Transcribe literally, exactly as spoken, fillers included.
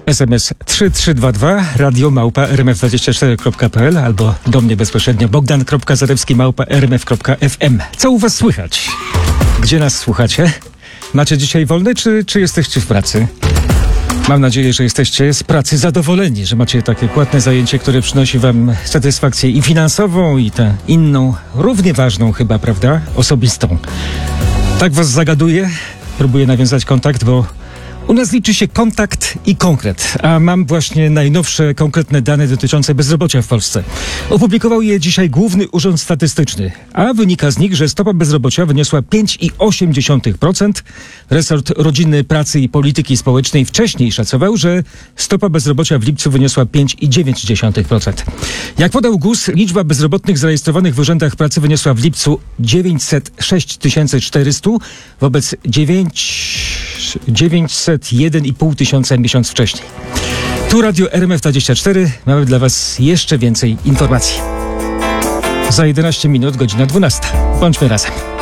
S M S trzy trzy dwa dwa, radio małpa r m f dwadzieścia cztery kropka p l albo do mnie bezpośrednio bogdan kropka zarewski małpa r m f kropka f m. Co u was słychać? Gdzie nas słuchacie? Macie dzisiaj wolny, czy, czy jesteście w pracy? Mam nadzieję, że jesteście z pracy zadowoleni, że macie takie płatne zajęcie, które przynosi wam satysfakcję i finansową, i tę inną, równie ważną chyba, prawda? Osobistą. Tak was zagaduję, próbuję nawiązać kontakt, bo u nas liczy się kontakt i konkret, a mam właśnie najnowsze konkretne dane dotyczące bezrobocia w Polsce. Opublikował je dzisiaj Główny Urząd Statystyczny, a wynika z nich, że stopa bezrobocia wyniosła pięć i osiem dziesiątych procent. Resort Rodziny, Pracy i Polityki Społecznej wcześniej szacował, że stopa bezrobocia w lipcu wyniosła pięć i dziewięć dziesiątych procent. Jak podał G U S, liczba bezrobotnych zarejestrowanych w urzędach pracy wyniosła w lipcu dziewięćset sześć tysięcy czterysta wobec dziewięćset jeden i pół tysiąca miesiąc wcześniej. Tu Radio R M F dwadzieścia cztery. Mamy dla was jeszcze więcej informacji. Za jedenaście minut, godzina dwunasta. Bądźmy razem.